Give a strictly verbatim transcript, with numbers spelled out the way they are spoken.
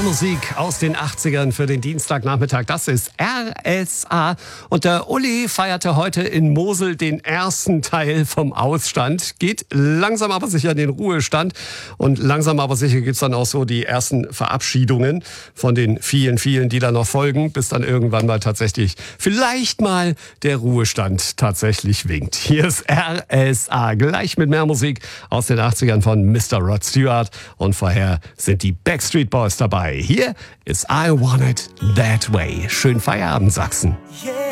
Musik aus den achtzigern für den Dienstagnachmittag. Das ist R S A. Und der Uli feierte heute in Mosel den ersten Teil vom Ausstand. Geht langsam aber sicher in den Ruhestand. Und langsam aber sicher gibt's dann auch so die ersten Verabschiedungen von den vielen, vielen, die da noch folgen, bis dann irgendwann mal tatsächlich vielleicht mal der Ruhestand tatsächlich winkt. Hier ist R S A, gleich mit mehr Musik aus den achtzigern von Mister Rod Stewart. Und vorher sind die Backstreet Boys dabei. Hier ist I Want It That Way. Schönen Feierabend, Sachsen. Yeah.